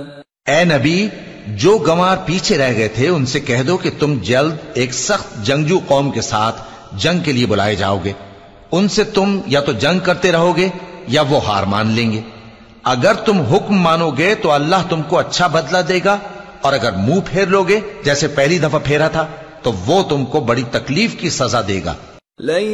ए नबी, जो गंवार पीछे रह गए थे उनसे कह दो कि तुम जल्द एक सख्त जंगजू कौम के साथ जंग के लिए बुलाए जाओगे। उनसे तुम या तो जंग करते रहोगे या वो हार मान लेंगे। अगर तुम हुक्म मानोगे तो अल्लाह तुमको अच्छा बदला देगा, और अगर मुंह फेर लोगे जैसे पहली दफा फेरा था तो वो तुमको बड़ी तकलीफ की सजा देगा।